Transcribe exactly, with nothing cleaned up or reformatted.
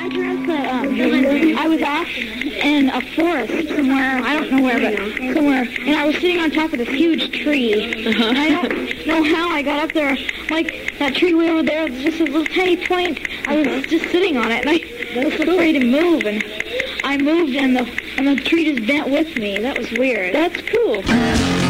I dreamt that um, I was off in a forest somewhere, I don't know where, but somewhere, and I was sitting on top of this huge tree. Uh-huh. And I don't know how I got up there. Like, that tree way over there was just a little tiny point. I was just sitting on it, and I was afraid to move, and I moved, and the, and the tree just bent with me. That was weird. That's cool.